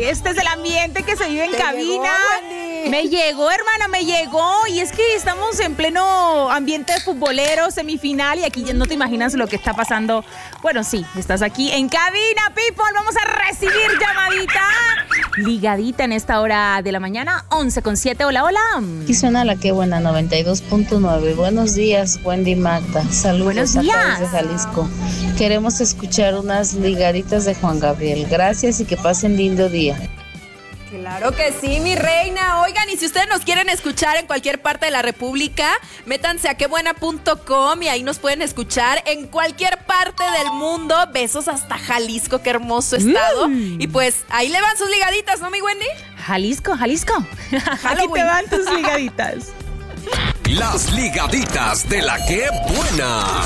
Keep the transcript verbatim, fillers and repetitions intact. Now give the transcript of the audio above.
Este es el ambiente que se vive en ¿Te cabina. llegó, me llegó, hermana, me llegó. Y es que estamos en pleno ambiente futbolero, semifinal. Y aquí ya no te imaginas lo que está pasando. Bueno, sí, estás aquí en cabina, people. Vamos a recibir llamadita. Ligadita en esta hora de la mañana, once con siete. Hola, hola. Aquí suena la que buena, noventa y dos punto nueve. Buenos días, Wendy Magda. Saludos. Buenos acá días. desde Jalisco. Queremos escuchar unas ligaditas de Juan Gabriel. Gracias y que pasen lindo día. Claro que sí, mi reina. Oigan, y si ustedes nos quieren escuchar en cualquier parte de la República, métanse a quebuena punto com y ahí nos pueden escuchar en cualquier parte del mundo. Besos hasta Jalisco, qué hermoso estado. Mm. Y pues ahí le van sus ligaditas, ¿no, mi Wendy? Jalisco, Jalisco. Aquí Halloween. te van tus ligaditas. Las ligaditas de la que buena.